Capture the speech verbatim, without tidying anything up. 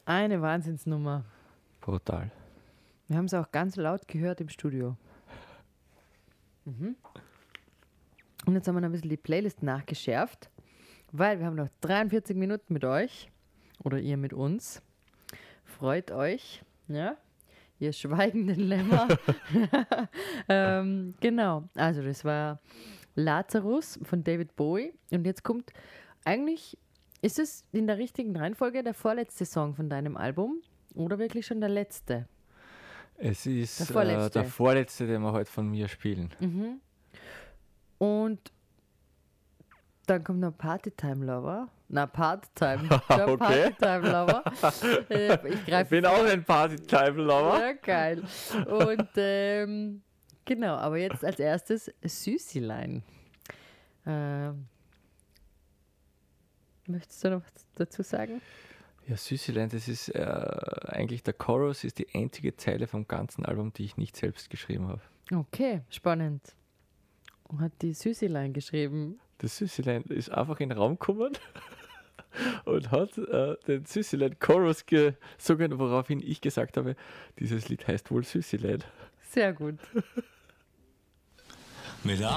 Eine Wahnsinnsnummer. Brutal. Wir haben es auch ganz laut gehört im Studio. Mhm. Und jetzt haben wir noch ein bisschen die Playlist nachgeschärft, weil wir haben noch dreiundvierzig Minuten mit euch oder ihr mit uns. Freut euch, ja, ihr schweigenden Lämmer. ähm, genau, also das war Lazarus von David Bowie und jetzt kommt, eigentlich ist es in der richtigen Reihenfolge der vorletzte Song von deinem Album oder wirklich schon der letzte? Es ist Der vorletzte. Äh, der vorletzte, den wir heute von mir spielen. Mhm. Und dann kommt noch Partytime Lover. Na, Part-Time. Okay. Partytime Lover. Äh, ich Ich bin auch ein Party-Time-Lover. Ja, geil. Und ähm, genau, aber jetzt als erstes Süßilein. Ähm, möchtest du noch was dazu sagen? Ja, Süßilein, das ist äh, eigentlich der Chorus, ist die einzige Zeile vom ganzen Album, die ich nicht selbst geschrieben habe. Okay, spannend. Und hat die Süßilein geschrieben? Das Süßilein ist einfach in den Raum gekommen und hat äh, den Süßilein-Chorus gesungen, woraufhin ich gesagt habe, dieses Lied heißt wohl Süßilein. Sehr gut. Mit